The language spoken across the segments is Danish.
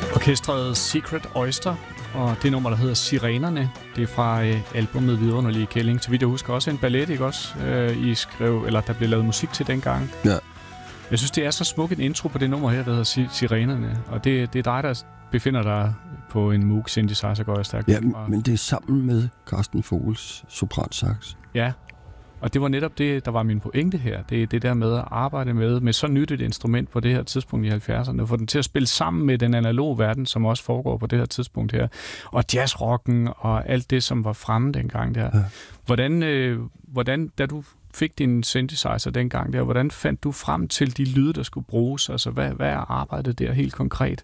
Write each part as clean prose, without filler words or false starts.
Orkestret Secret Oyster, og det nummer, der hedder Sirenerne, det er fra albumet Vidunderlige Kælling. Så vidt jeg husker også en ballet, ikke også? I skrev, eller der blev lavet musik til dengang. Ja. Jeg synes, det er så smuk en intro på det nummer her, der hedder Sirenerne. Og det er dig, der befinder dig på en Moog synthesizer, går jeg stærkt. Ja, men det er sammen med Carsten Vogels sopransax. Ja, og det var netop det, der var min pointe her. Det er det der med at arbejde med så nyt et instrument på det her tidspunkt i 70'erne, og få den til at spille sammen med den analoge verden, som også foregår på det her tidspunkt her. Og jazzrocken og alt det, som var fremme dengang der. Ja. Hvordan, da du fik din synthesizer dengang der, hvordan fandt du frem til de lyde, der skulle bruges? Altså, hvad er arbejdet der helt konkret?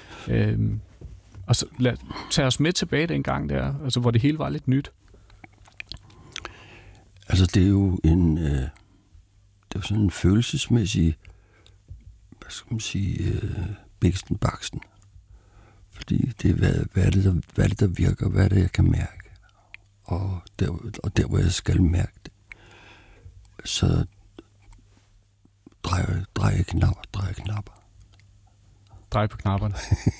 Og så tag os med tilbage dengang der, altså, hvor det hele var lidt nyt. Altså, det er jo det er sådan en følelsesmæssig, hvad skal man sige, bæksten-baksten. Fordi det er, hvad er det, der virker, hvad er det, jeg kan mærke. Og der hvor jeg skal mærke det, så drejer jeg knapper. Drej på knapperne.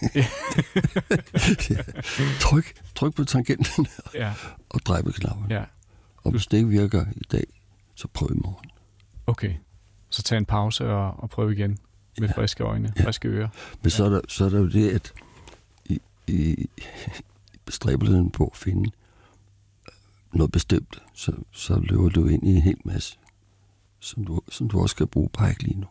Ja. Tryk på tangenten ja. Og drej på knapperne. Ja. Og hvis det ikke virker i dag, så prøv i morgen. Okay. Så tag en pause og prøv igen med friske øjne, friske ører. Men så er der jo det, at i bestræbelsen på at finde noget bestemt, så løber du ind i en hel masse, som du også skal bruge pike lige nu.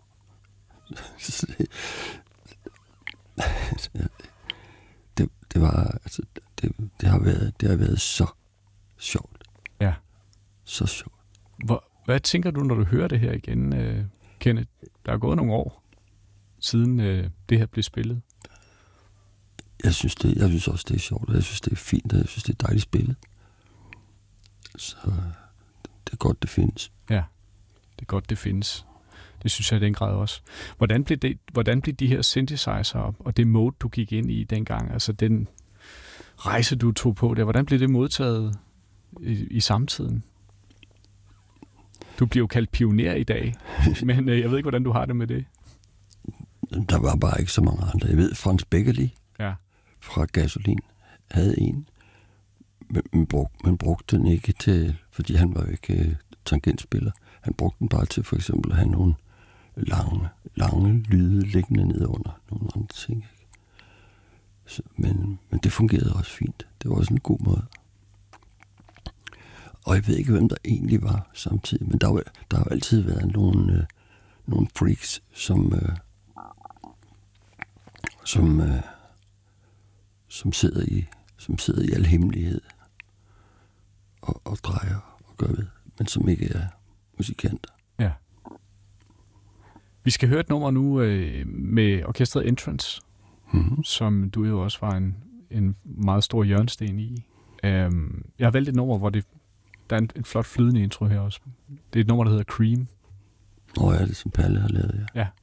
Det var altså det har været så sjovt. Ja. Så sjovt. Hvad tænker du, når du hører det her igen, Kenneth? Der er gået nogle år siden det her blev spillet. Jeg synes også, det er sjovt, og jeg synes, det er fint, og jeg synes, det er dejligt spillet. Så det er godt, det findes. Ja, det er godt, det findes. Det synes jeg i den grad også. Hvordan blev de her synthesizer og det mode, du gik ind i dengang, altså den rejse, du tog på der, hvordan blev det modtaget i samtiden? Du bliver jo kaldt pioner i dag, men jeg ved ikke, hvordan du har det med det. Der var bare ikke så mange andre. Jeg ved, Frans Beckerli fra Gasolin havde en, men brugte den ikke til, fordi han var jo ikke tangentspiller. Han brugte den bare til for eksempel at have nogle lange lyde liggende ned under nogle andre ting. Ikke? Så, men det fungerede også fint. Det var også en god måde. Og jeg ved ikke, hvem der egentlig var samtidig, men der har jo altid været nogle freaks, som sidder i al hemmelighed og drejer og gør ved, men som ikke er musikanter. Ja. Vi skal høre et nummer nu med orkestret Entrance, som du jo også var en meget stor hjørnesten i. Jeg har valgt et nummer, hvor der er en flot flydende intro her også. Det er et nummer, der hedder Cream. Ja, det som Palle har lavet, ja. Ja.